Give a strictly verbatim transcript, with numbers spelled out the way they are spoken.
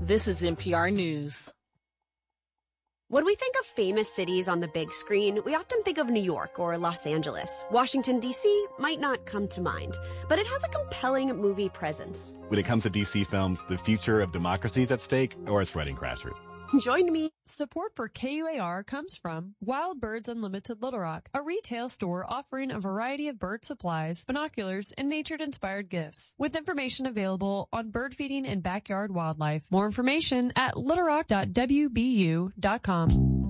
This is N P R News. When we think of famous cities on the big screen, we often think of New York or Los Angeles. Washington, D C might not come to mind, but it has a compelling movie presence. When it comes to D C films, the future of democracy is at stake, or it's Wedding Crashers. Join me. Support for K U A R comes from Wild Birds Unlimited Little Rock, a retail store offering a variety of bird supplies, binoculars, and nature-inspired gifts, with information available on bird feeding and backyard wildlife. More information at little rock dot w b u dot com.